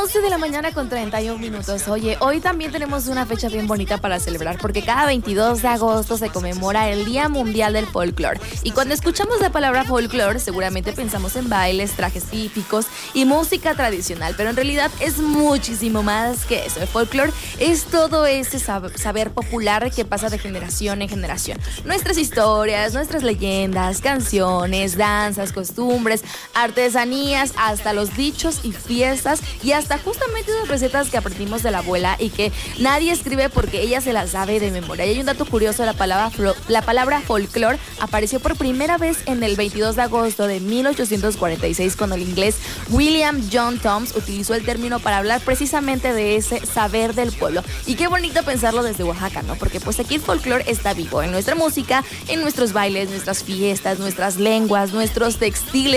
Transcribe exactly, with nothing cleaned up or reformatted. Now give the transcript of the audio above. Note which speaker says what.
Speaker 1: doce de la mañana con treinta y un minutos. Oye, hoy también tenemos una fecha bien bonita para celebrar porque cada veintidós de agosto se conmemora el Día Mundial del Folclore. Y cuando escuchamos la palabra folclore, seguramente pensamos en bailes, trajes típicos y música tradicional, pero en realidad es muchísimo más que eso. El folclore es todo ese sab- saber popular que pasa de generación en generación. Nuestras historias, nuestras leyendas, canciones, danzas, costumbres, artesanías, hasta los dichos y fiestas y hasta justamente esas recetas que aprendimos de la abuela y que nadie escribe porque ella se las sabe de memoria. Y hay un dato curioso, la palabra, la palabra folclore apareció por primera vez en el veintidós de agosto de mil ochocientos cuarenta y seis cuando el inglés William John Thoms utilizó el término para hablar precisamente de ese saber del pueblo. Y qué bonito pensarlo desde Oaxaca, ¿no? Porque pues aquí el folclore está vivo en nuestra música, en nuestros bailes, nuestras fiestas, nuestras lenguas, nuestros textiles.